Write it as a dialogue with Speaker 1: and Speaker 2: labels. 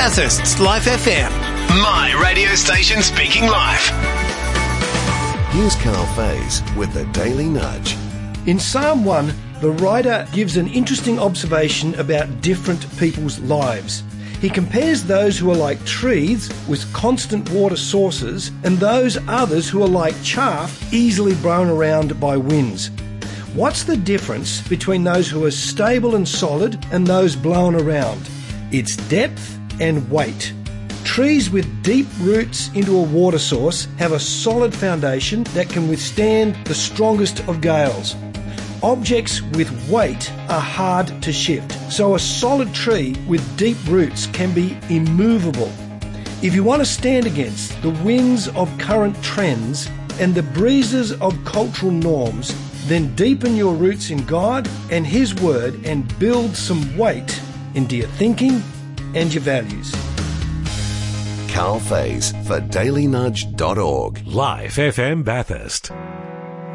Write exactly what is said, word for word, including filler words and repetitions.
Speaker 1: Bathurst's Life F M. My radio station speaking live.
Speaker 2: Here's Carl Faze with the Daily Nudge.
Speaker 3: In Psalm one, the writer gives an interesting observation about different people's lives. He compares those who are like trees with constant water sources and those others who are like chaff easily blown around by winds. What's the difference between those who are stable and solid and those blown around? It's depth and weight. Trees with deep roots into a water source have a solid foundation that can withstand the strongest of gales. Objects with weight are hard to shift, so a solid tree with deep roots can be immovable. If you want to stand against the winds of current trends and the breezes of cultural norms, then deepen your roots in God and His Word and build some weight into your thinking and your values.
Speaker 2: Carl Faze for daily nudge dot org.
Speaker 4: Life F M Bathurst.